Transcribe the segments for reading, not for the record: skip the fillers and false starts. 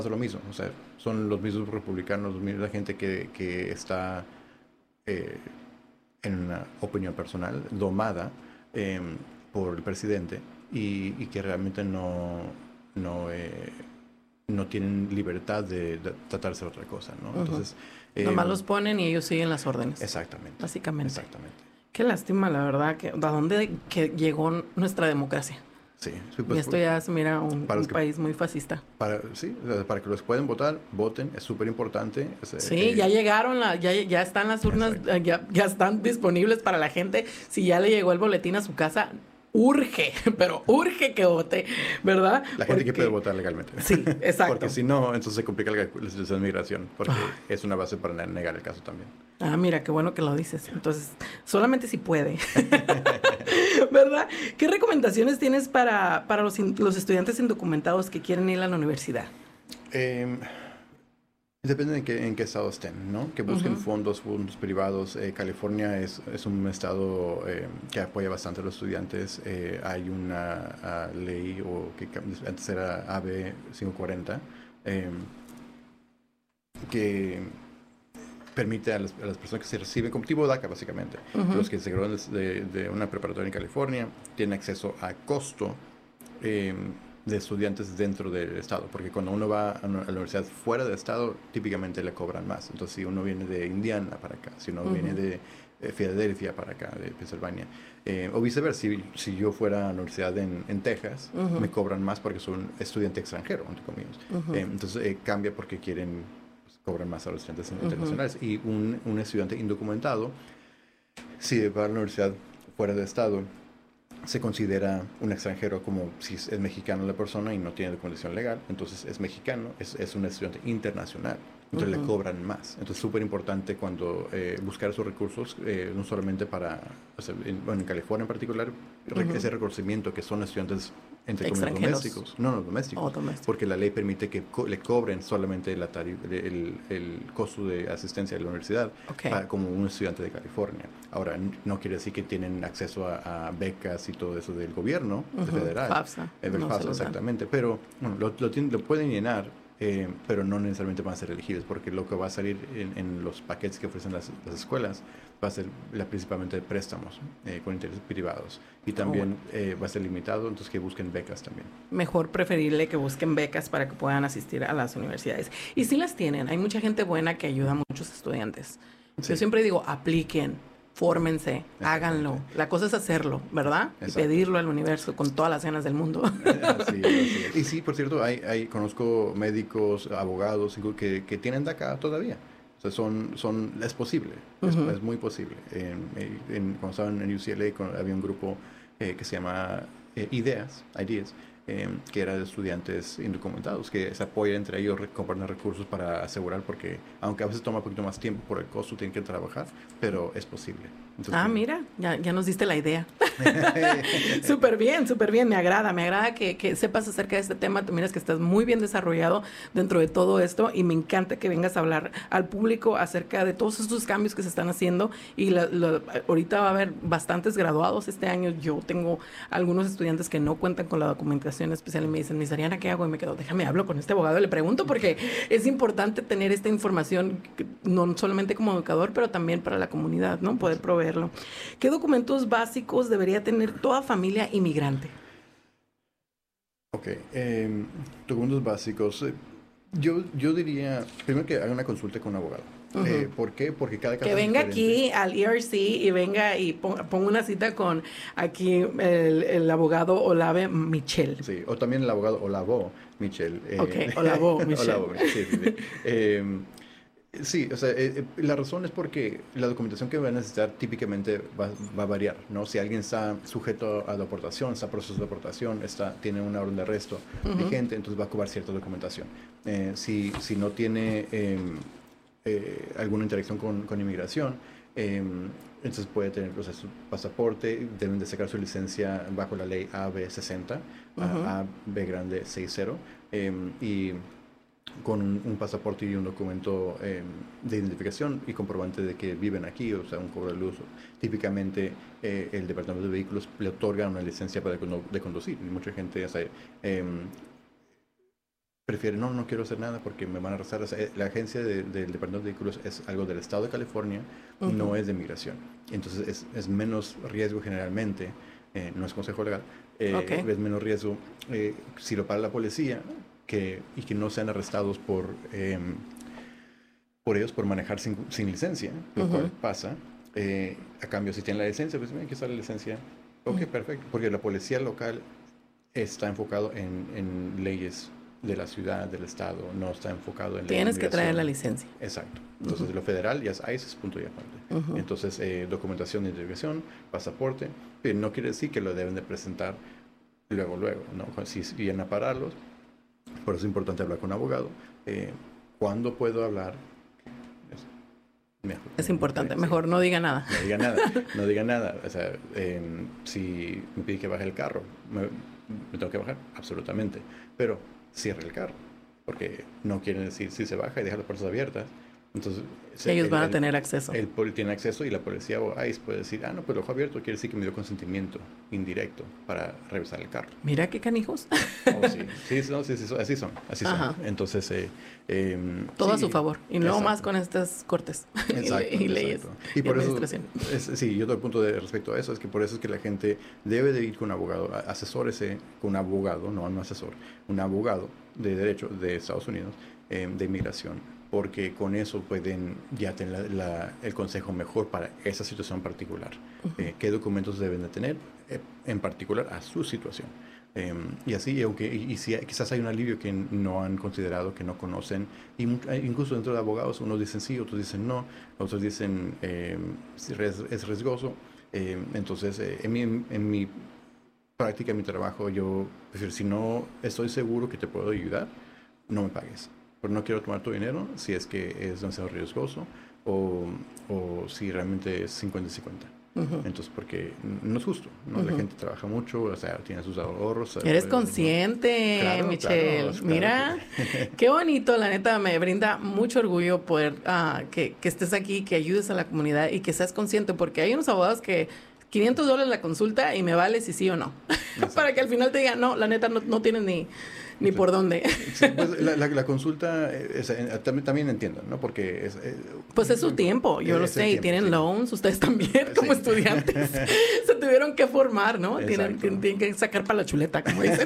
lo mismo. O sea, son los mismos republicanos, la gente que está eh, en una opinión personal domada eh, por el presidente y que realmente no, eh, no tienen libertad de tratarse de otra cosa, ¿no? Ujú. Entonces, Nomás los ponen y ellos siguen las órdenes, exactamente, básicamente. exactamente. Qué lástima, la verdad, que a dónde que llegó nuestra democracia. Sí, sí, Y pues esto ya se mira para un los que país muy fascista. sí, o sea, para que los puedan votar, voten, es súper importante. Sí, ya llegaron, ya están las urnas, Exacto. ya están disponibles para la gente. Si ya le llegó el boletín a su casa, urge, pero urge que vote, ¿verdad? La gente que puede Porque votar legalmente. sí, exacto. Porque si no, entonces se complica la situación de migración, porque Ah, es una base para negar el caso también. mira, qué bueno que lo dices. Entonces, solamente si puede. ¿Verdad? ¿Qué recomendaciones tienes para los estudiantes indocumentados que quieren ir a la universidad? Eh, Depende en qué estado estén, ¿no? Que busquen Ujú. fondos privados. California es un estado que apoya bastante a los estudiantes. Hay una ley que antes era AB 540 eh, que permite a las personas que se reciben como tipo DACA básicamente, Ujú. los que se gradúan de una preparatoria en California tienen acceso a costo eh, de estudiantes dentro del estado, porque cuando uno va a la universidad fuera del estado, típicamente le cobran más. Entonces, si uno viene de Indiana para acá, si uno viene Ujú. de Filadelfia para acá, de Pensilvania, o viceversa, si yo fuera a la universidad en Texas, Ujú. me cobran más porque soy un estudiante extranjero, entre comillas. Ujú. Entonces, cambia porque quieren cobran más a los estudiantes Ujú. internacionales. Y un estudiante indocumentado, si va a la universidad fuera de estado, se considera un extranjero como si es mexicano la persona y no tiene documentación legal, entonces es mexicano, es un estudiante internacional, entonces le Ujú. cobran más. Entonces es súper importante cuando buscar esos recursos, no solamente para, o sea, bueno, en California en particular, Ujú. ese reconocimiento que son estudiantes entre comillas Extranjeros domésticos, no o domésticos, porque domésticos. la ley permite que le cobren solamente el costo de asistencia de la universidad Ok. como un estudiante de California. Ahora, no quiere decir que tienen acceso a becas y todo eso del gobierno, de Ujú. federal, FAFSA, el no se FAFSA los dan. exactamente, pero bueno, lo pueden llenar, pero no necesariamente van a ser elegibles, porque lo que va a salir en los paquetes que ofrecen las escuelas va a ser principalmente de préstamos con intereses privados y Oh, bueno. también va a ser limitado, entonces que busquen becas también. Mejor preferible que busquen becas para que puedan asistir a las universidades. Y sí las tienen. Hay mucha gente buena que ayuda a muchos estudiantes. Yo Sí, siempre digo, apliquen, fórmense, exactamente. háganlo. La cosa es hacerlo, ¿verdad? Y Exacto. pedirlo al universo con todas las ganas del mundo. Así es, así es. Y sí, por cierto, conozco médicos, abogados que tienen DACA todavía. O sea, es posible, Ujú. es muy posible. Cuando estaba en UCLA había un grupo que se llama Ideas, que era de estudiantes indocumentados, que se apoyan entre ellos, comparten recursos para asegurar, porque aunque a veces toma un poquito más tiempo por el costo, tienen que trabajar, pero es posible. Entonces, Mira, ya nos diste la idea. Súper bien, me agrada que sepas acerca de este tema, tú miras que estás muy bien desarrollado dentro de todo esto y me encanta que vengas a hablar al público acerca de todos estos cambios que se están haciendo y ahorita va a haber bastantes graduados este año, yo tengo algunos estudiantes que no cuentan con la documentación especial y me dicen, Miss Ariana, ¿qué hago? Y me quedo, déjame hablo con este abogado y le pregunto porque es importante tener esta información, no solamente como educador, pero también para la comunidad, ¿no? Poder proveerlo. ¿Qué documentos básicos debería tener toda familia inmigrante? ok, documentos básicos. Yo diría, primero que haga una consulta con un abogado. Ujú. ¿Por qué? Porque cada Que caso es venga diferente. aquí al ERC y venga y ponga una cita con aquí el abogado Olave Michel. Sí, o también el abogado Olavo Michel. Ok, Olavo Olavo Michel. Michel, sí, sí, sí. Sí, o sea, la razón es porque la documentación que va a necesitar típicamente va a variar, ¿no? Si alguien está sujeto a deportación, está en proceso de deportación, tiene una orden de arresto Ujú. vigente, entonces va a cobrar cierta documentación. Si no tiene alguna interacción con inmigración, eh, entonces puede tener, o sea, su pasaporte, deben de sacar su licencia bajo la ley AB 60, Ujú. AB grande 60, y con un pasaporte y un documento de identificación y comprobante de que viven aquí, o sea, un cobro de luz. Típicamente el Departamento de Vehículos le otorga una licencia de conducir. Y mucha gente prefiere, no quiero hacer nada porque me van a arrestar. O sea, la agencia del Departamento de Vehículos es algo del Estado de California, no es de migración. Entonces es menos riesgo generalmente, no es consejo legal, es menos riesgo si lo para la policía y que no sean arrestados por ellos por manejar sin licencia, lo cual pasa. A cambio, si tienen la licencia, pues aquí está la licencia. Ok, perfecto, porque la policía local está enfocado en leyes de la ciudad, del estado, no está enfocado en tienes que traer la licencia. Exacto. Entonces, lo federal ya es punto y aparte. Entonces, documentación de identificación, pasaporte, pero no quiere decir que lo deben de presentar luego, ¿no? Si vienen a pararlos, por eso es importante hablar con un abogado. ¿Cuándo puedo hablar? Mejor. Es importante, mejor no diga nada. No diga nada. O sea, si me pide que baje el carro, me tengo que bajar, absolutamente. Pero cierre el carro, porque no quieren decir si se baja y deja las puertas abiertas. Entonces, ellos van a tener acceso. Él tiene acceso y la policía o ICE puede decir, no, pues lo ojo abierto quiere decir que me dio consentimiento indirecto para revisar el carro. Mira qué canijos. Oh, sí, así son. Entonces, todo a su favor. Y no más con estas cortes y leyes. Y por eso, y otro punto respecto a eso es que por eso es que la gente debe de ir con un abogado, asesórese con un abogado, no un asesor, un abogado de derecho de Estados Unidos, de inmigración, porque con eso pueden ya tener el consejo mejor para esa situación particular. ¿Qué documentos deben de tener en particular a su situación? Y así, si quizás hay un alivio que no han considerado, que no conocen, incluso dentro de abogados, unos dicen sí, otros dicen no, otros dicen es riesgoso. Entonces, en mi práctica, en mi trabajo, yo prefiero, si no estoy seguro que te puedo ayudar, no me pagues. Pero no quiero tomar tu dinero si es que es demasiado riesgoso o si realmente es 50-50. Entonces, porque no es justo, ¿no? La gente trabaja mucho, o sea, tiene sus ahorros. Eres consciente, claro, Michelle. Claro, mira, qué bonito, la neta, me brinda mucho orgullo poder que estés aquí, que ayudes a la comunidad y que seas consciente, porque hay unos abogados que $500 la consulta y me vale si sí o no. Para que al final te digan, no, la neta no tienes ni por dónde. Sí, pues la consulta también entiendo, ¿no? Porque pues es su tiempo, yo lo sé, y tienen loans, ustedes también como estudiantes se tuvieron que formar, ¿no? Tienen que sacar para la chuleta, como dicen.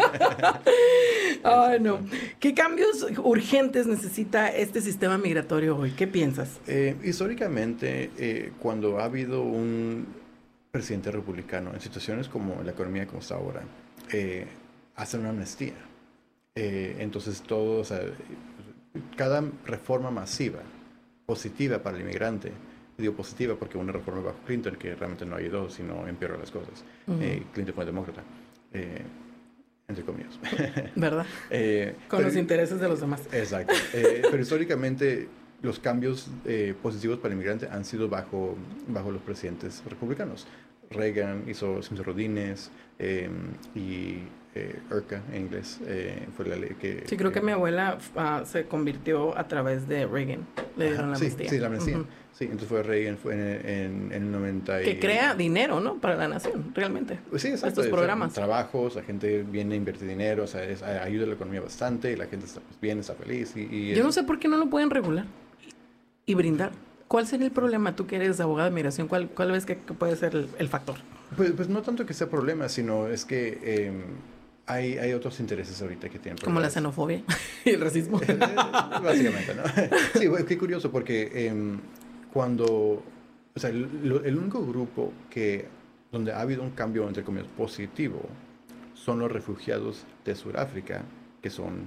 Ay, no. ¿Qué cambios urgentes necesita este sistema migratorio hoy? ¿Qué piensas? Históricamente, cuando ha habido un presidente republicano en situaciones como la economía como está ahora, hacen una amnistía. Entonces cada reforma masiva positiva para el inmigrante, digo positiva porque una reforma bajo Clinton que realmente no ayudó, sino empeoró las cosas. Clinton fue demócrata, entre comillas. ¿Verdad? Con los intereses de los demás. Exacto. Pero históricamente los cambios positivos para el inmigrante han sido bajo los presidentes republicanos. Reagan hizo Simpson Rodines y IRCA en inglés fue la ley que... Sí, creo que mi abuela se convirtió a través de Reagan. Le dieron la amnistía. Sí, la amnistía. Sí, entonces fue Reagan, fue en el 90 que crea dinero, ¿no? Para la nación, realmente. Sí, exacto. Estos programas. Trabajos, la gente viene a invertir dinero, o sea, ayuda a la economía bastante, y la gente está bien, está feliz. Yo no sé por qué no lo pueden regular y brindar. ¿Cuál sería el problema? Tú que eres abogado de migración, ¿cuál ves que puede ser el factor? Pues no tanto que sea problema, sino es que hay otros intereses ahorita que tienen problemas. Como la xenofobia y el racismo. Básicamente, ¿no? Sí, qué curioso, porque o sea, el único grupo donde ha habido un cambio, entre comillas, positivo, son los refugiados de Sudáfrica, que son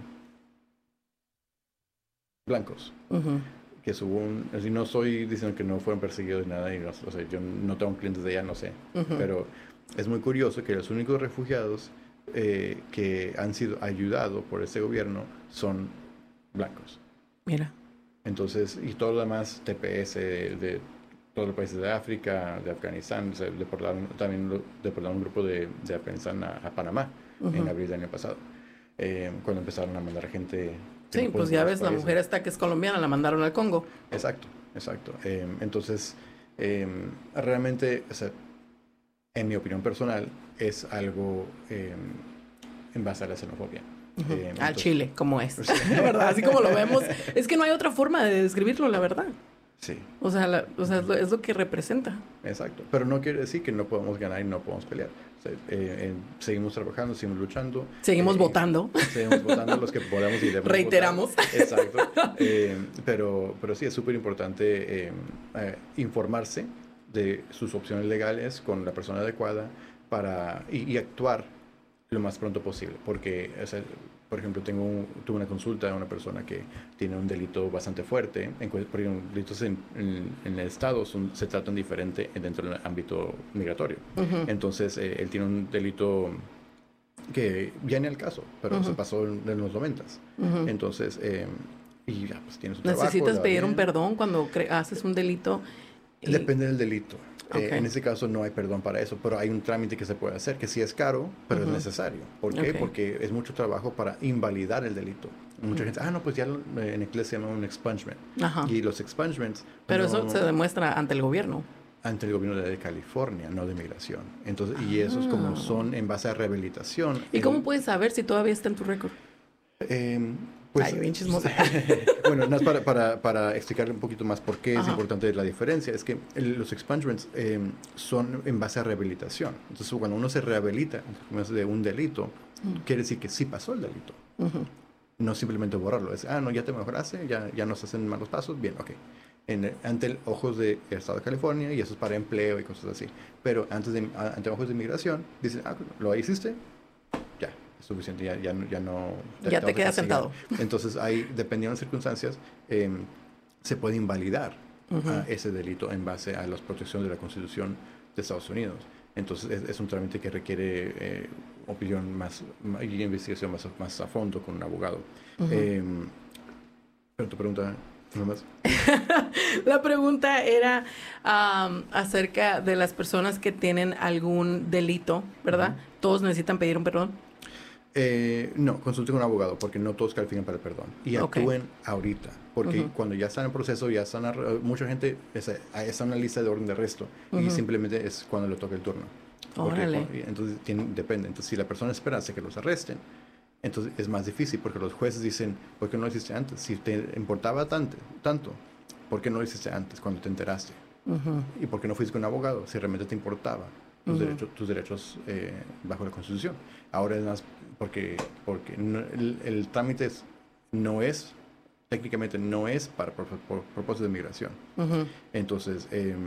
blancos. Que no estoy diciendo que no fueron perseguidos ni nada, o sea, yo no tengo clientes de allá, no sé, pero es muy curioso que los únicos refugiados que han sido ayudados por este gobierno son blancos. Mira. Entonces, y todo lo demás, TPS de todos los países de África, de Afganistán, también deportaron un grupo de Afganistán a Panamá en abril del año pasado, cuando empezaron a mandar gente. Sí, pues ya ves, la mujer esta que es colombiana la mandaron al Congo. Exacto. Entonces, realmente, o sea, en mi opinión personal, es algo en base a la xenofobia. Al Entonces, chile, como es, la verdad, así como lo vemos. Es que no hay otra forma de describirlo, la verdad. sí, O sea, es lo que representa. exacto. Pero no quiere decir que no podemos ganar y no podemos pelear. O sea, seguimos trabajando, seguimos luchando. Seguimos votando. Seguimos votando los que podamos y debemos Reiteramos. votar. Exacto. Pero sí, es súper importante informarse de sus opciones legales con la persona adecuada y actuar lo más pronto posible. Porque, o sea, por ejemplo, tuve una consulta de una persona que tiene un delito bastante fuerte, porque los delitos en el Estado se tratan diferente dentro del ámbito migratorio. Entonces, él tiene un delito que viene al caso, pero se pasó en los 90s. Entonces, y ya, pues tiene su trabajo. ¿Necesitas pedir un perdón cuando haces un delito? Depende del delito. Okay. En este caso no hay perdón para eso, pero hay un trámite que se puede hacer, que sí es caro, pero es necesario. ¿Por qué? Porque es mucho trabajo para invalidar el delito. Mucha gente, no, pues ya en inglés se llama un expungement. Y los expungements... Pero eso se demuestra ante el gobierno. Ante el gobierno de California, no de migración. Entonces, y esos como son en base a rehabilitación. ¿Y cómo puedes saber si todavía está en tu récord? Pues, bien chismosa. Bueno, nada más para explicarle un poquito más por qué es importante la diferencia. Es que los expungements son en base a rehabilitación. Entonces, cuando uno se rehabilita de un delito, quiere decir que sí pasó el delito. No simplemente borrarlo. Es, no, ya te mejoraste, ya no se hacen malos pasos, bien, ok. Ante ojos del Estado de California, y eso es para empleo y cosas así. Pero ante ojos de inmigración, dicen, lo hiciste, ya, es suficiente, ya no... Ya te quedas sentado. Entonces, dependiendo de las circunstancias, se puede invalidar ese delito en base a las protecciones de la Constitución de Estados Unidos. Entonces, es un trámite que requiere opinión y investigación más a fondo con un abogado. Pero tu pregunta... ¿No más? La pregunta era acerca de las personas que tienen algún delito, ¿verdad? ¿Todos necesitan pedir un perdón? No, consulten con un abogado porque no todos califican para el perdón. Y actúen ahorita, porque cuando ya están en proceso, mucha gente está en una lista de orden de arresto y simplemente es cuando le toca el turno. Entonces depende. Entonces, si la persona espera hasta que los arresten, entonces es más difícil porque los jueces dicen, ¿por qué no lo hiciste antes? Si te importaba tanto, ¿por qué no lo hiciste antes cuando te enteraste? ¿Y por qué no fuiste con un abogado si realmente te importaba tus derechos bajo la Constitución? Ahora es más porque el trámite técnicamente no es para propósito de migración. Entonces,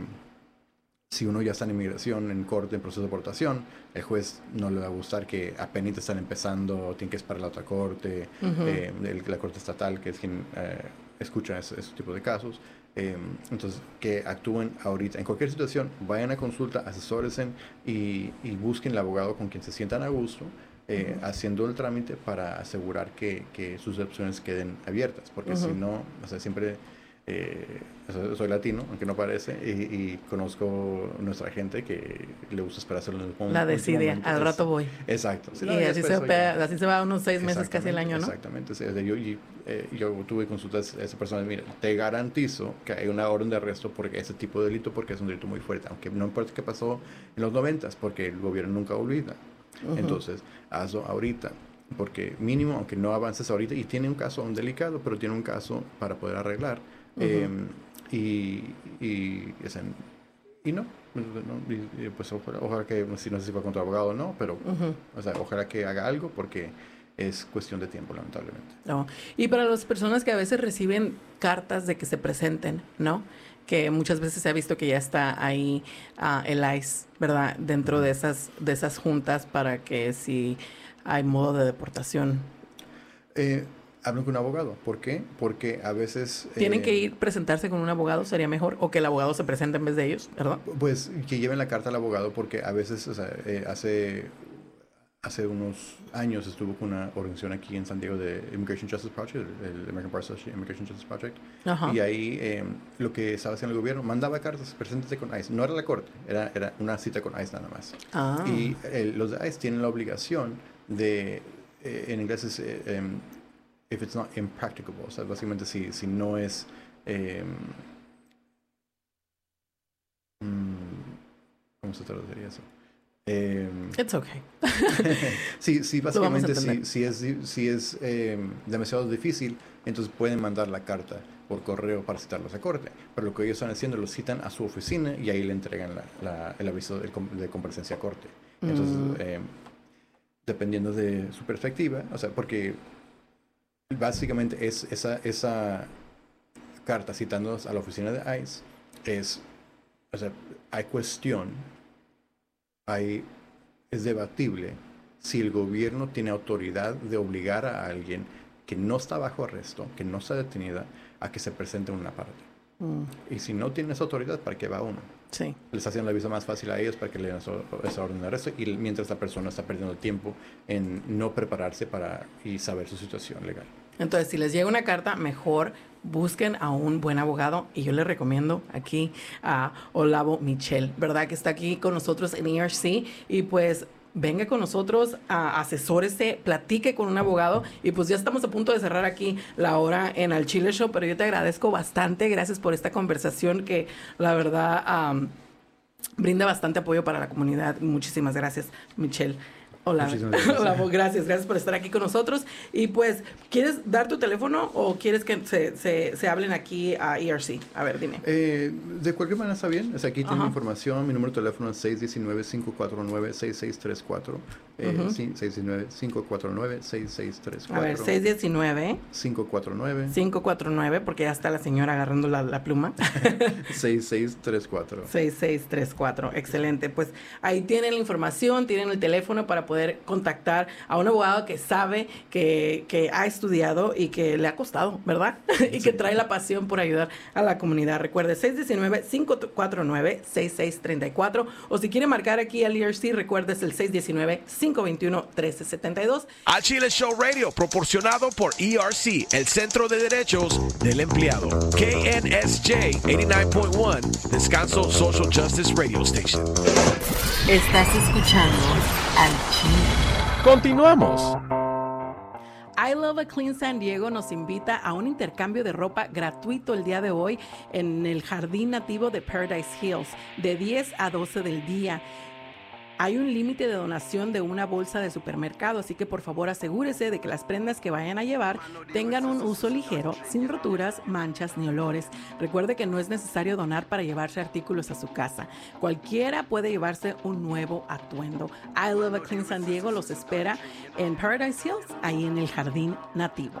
si uno ya está en inmigración, en corte, en proceso de deportación, el juez no le va a gustar que apenas están empezando, tienen que esperar la otra corte, la corte estatal, que es quien escucha ese tipo de casos. Entonces, que actúen ahorita. En cualquier situación, vayan a consulta, asesórense y busquen el abogado con quien se sientan a gusto, haciendo el trámite para asegurar que sus opciones queden abiertas. Porque si no, o sea, siempre... soy latino, aunque no parece, y conozco nuestra gente que le gusta esperar hacerlo en el la desidia, al rato voy. Exacto. Sí, y así se va unos 6 meses, casi el año, ¿no? Exactamente. Sí, yo tuve consultas a esa persona, mira, te garantizo que hay una orden de arresto porque ese tipo de delito, porque es un delito muy fuerte, aunque no importa qué pasó en los 90s, porque el gobierno nunca olvida. Entonces, hazlo ahorita. Porque mínimo, aunque no avances ahorita, y tiene un caso delicado, pero tiene un caso para poder arreglar. Pues ojalá que, no sé si va contra abogado o no, pero o sea, ojalá que haga algo porque es cuestión de tiempo, lamentablemente. No. Y para las personas que a veces reciben cartas de que se presenten, ¿no? Que muchas veces se ha visto que ya está ahí el ICE, ¿verdad? Dentro de esas juntas para que si hay modo de deportación. Hablen con un abogado. ¿Por qué? Porque a veces... ¿Tienen que presentarse con un abogado? ¿Sería mejor? ¿O que el abogado se presente en vez de ellos? ¿Verdad? Pues que lleven la carta al abogado porque a veces, o sea, hace unos años estuvo con una organización aquí en San Diego de Immigration Justice Project, el American Bar Association Immigration Justice Project. Y ahí lo que estaba haciendo el gobierno, mandaba cartas, preséntate con ICE. No era la corte, era una cita con ICE nada más. Y los de ICE tienen la obligación de, en inglés es... if it's not impracticable, o sea, básicamente si no es ¿cómo se traduciría eso? It's okay. Sí, básicamente si es demasiado difícil, entonces pueden mandar la carta por correo para citarlos a corte. Pero lo que ellos están haciendo, los citan a su oficina y ahí le entregan el aviso de comparecencia a corte. Entonces, dependiendo de su perspectiva, o sea, porque básicamente es esa carta citándonos a la oficina de ICE, o sea, hay cuestión, es debatible si el gobierno tiene autoridad de obligar a alguien que no está bajo arresto, que no está detenida, a que se presente en una parte. Y si no tiene esa autoridad, ¿para qué va uno? Sí. Les hacen la visa más fácil a ellos para que le den esa orden de arresto, y mientras la persona está perdiendo tiempo en no prepararse y saber su situación legal. Entonces, si les llega una carta, mejor busquen a un buen abogado, y yo les recomiendo aquí a Olavo Michel, ¿verdad? Que está aquí con nosotros en ERC, y pues venga con nosotros, asesórese, platique con un abogado, y pues ya estamos a punto de cerrar aquí la hora en Al Chile Show, pero yo te agradezco bastante, gracias por esta conversación que la verdad brinda bastante apoyo para la comunidad. Muchísimas gracias, Michelle. Hola, gracias por estar aquí con nosotros. Y pues, ¿quieres dar tu teléfono o quieres que se hablen aquí a ERC? A ver, dime. De cualquier manera está bien. Aquí tengo información. Mi número de teléfono es 619-549-6634. Sí, 619-549-6634. A ver, 619. 549. 549, porque ya está la señora agarrando la pluma. 6634. 6634, excelente. Pues ahí tienen la información, tienen el teléfono para poder contactar a un abogado que sabe, que ha estudiado y que le ha costado, ¿verdad? Y que trae la pasión por ayudar a la comunidad. Recuerde, 619-549-6634. O si quiere marcar aquí al ERC, recuerde, es el 619-521-1372. Al Chile Show Radio, proporcionado por ERC, el Centro de Derechos del Empleado. KNSJ 89.1, Descanso Social Justice Radio Station. Estás escuchando Al Chile. Continuamos. I Love a Clean San Diego nos invita a un intercambio de ropa gratuito el día de hoy en el jardín nativo de Paradise Hills, de 10 a 12 del día. Hay un límite de donación de una bolsa de supermercado, así que por favor asegúrese de que las prendas que vayan a llevar tengan un uso ligero, sin roturas, manchas ni olores. Recuerde que no es necesario donar para llevarse artículos a su casa. Cualquiera puede llevarse un nuevo atuendo. I Love a Clean San Diego los espera en Paradise Hills, ahí en el jardín nativo.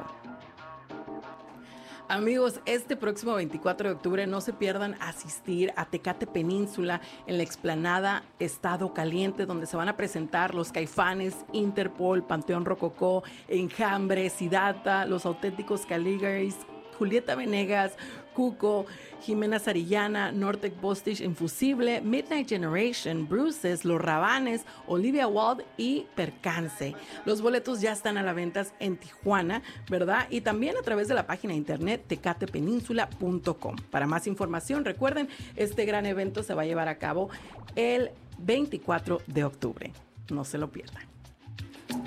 Amigos, este próximo 24 de octubre no se pierdan asistir a Tecate Península en la explanada Estado Caliente, donde se van a presentar los Caifanes, Interpol, Panteón Rococó, Enjambre, Siddhartha, los Auténticos Caligaris, Julieta Venegas, Cuco, Jimena Sarillana, Nortec Bostich, Infusible, Midnight Generation, Bruces, Los Rabanes, Olivia Wilde y Percance. Los boletos ya están a la venta en Tijuana, ¿verdad? Y también a través de la página de internet tecatepeninsula.com. Para más información, recuerden, este gran evento se va a llevar a cabo el 24 de octubre. No se lo pierdan.